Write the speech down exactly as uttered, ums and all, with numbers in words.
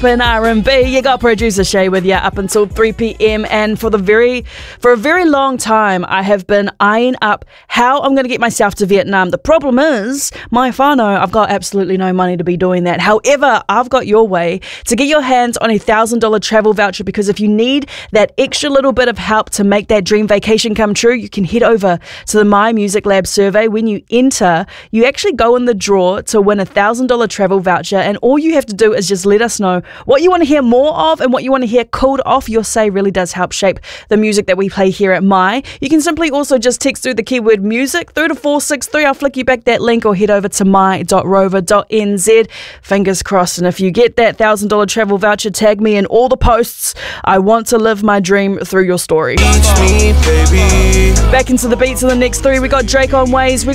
hip and R and B. You got producer Shay with you up until three p.m. And for the very, for a very long time, I have been eyeing up how I'm going to get myself to Vietnam. The problem is, my whānau, I've got absolutely no money to be doing that. However, I've got your way to get your hands on a one thousand dollars travel voucher, because if you need that extra little bit of help to make that dream vacation come true, you can head over to the My Music Lab survey. When you enter, you actually go in the draw to win a one thousand dollars travel voucher, and all you have to do is just let us know what you want to hear more of and what you want to hear called off. Your say really does help shape the music that we play here at My. You can simply also just text through the keyword music through to four six three. I'll flick you back that link, or head over to my dot rover dot n z. Fingers crossed, and if you get that one thousand dollars travel voucher, tag me in all the posts. I want to live my dream through your story. Me, baby. Back into the beats in the next three. We got Drake on Ways. We